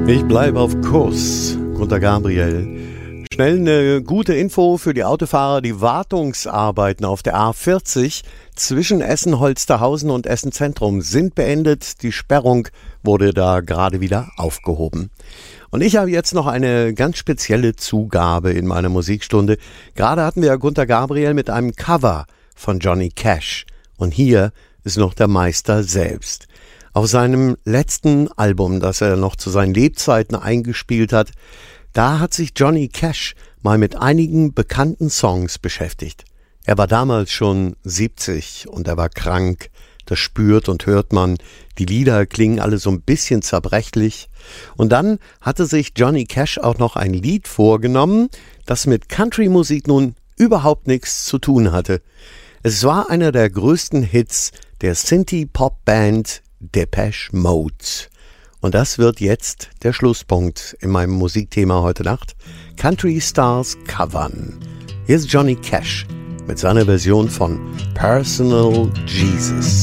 Ich bleibe auf Kurs, Gunter Gabriel. Schnell eine gute Info für die Autofahrer. Die Wartungsarbeiten auf der A40 zwischen Essen-Holsterhausen und Essen-Zentrum sind beendet. Die Sperrung wurde da gerade wieder aufgehoben. Und ich habe jetzt noch eine ganz spezielle Zugabe in meiner Musikstunde. Gerade hatten wir ja Gunter Gabriel mit einem Cover von Johnny Cash. Und hier ist noch der Meister selbst. Auf seinem letzten Album, das er noch zu seinen Lebzeiten eingespielt hat, da hat sich Johnny Cash mal mit einigen bekannten Songs beschäftigt. Er war damals schon 70 und er war krank. Das spürt und hört man. Die Lieder klingen alle so ein bisschen zerbrechlich. Und dann hatte sich Johnny Cash auch noch ein Lied vorgenommen, das mit Country-Musik nun überhaupt nichts zu tun hatte. Es war einer der größten Hits der Synthie-Pop-Band Depeche Mode. Und das wird jetzt der Schlusspunkt in meinem Musikthema heute Nacht. Country Stars covern. Hier ist Johnny Cash mit seiner Version von Personal Jesus.